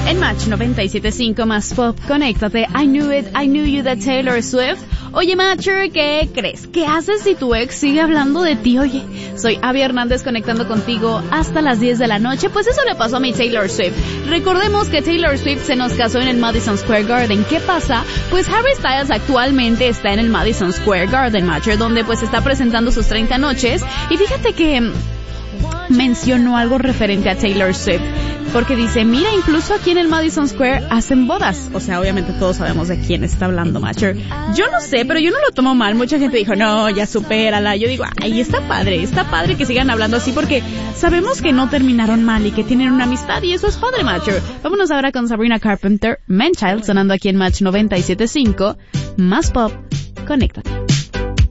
En Match 97.5 más pop, conéctate. I Knew It, I Knew You de Taylor Swift. Oye, Matcher, ¿qué crees? ¿Qué haces si tu ex sigue hablando de ti? Oye, soy Abby Hernández conectando contigo hasta las 10 de la noche. Pues eso le pasó a mi Taylor Swift. Recordemos que Taylor Swift se nos casó en el Madison Square Garden. ¿Qué pasa? Pues Harry Styles actualmente está en el Madison Square Garden, Matcher, donde pues está presentando sus 30 noches. Y fíjate que mencionó algo referente a Taylor Swift, porque dice, mira, incluso aquí en el Madison Square hacen bodas. O sea, obviamente todos sabemos de quién está hablando, Matcher. Yo no sé, pero yo no lo tomo mal. Mucha gente dijo, no, ya supérala. Yo digo, ay, está padre que sigan hablando así, porque sabemos que no terminaron mal y que tienen una amistad, y eso es padre, Matcher. Vámonos ahora con Sabrina Carpenter, Man Child, sonando aquí en Match 97.5. Más pop, conéctate.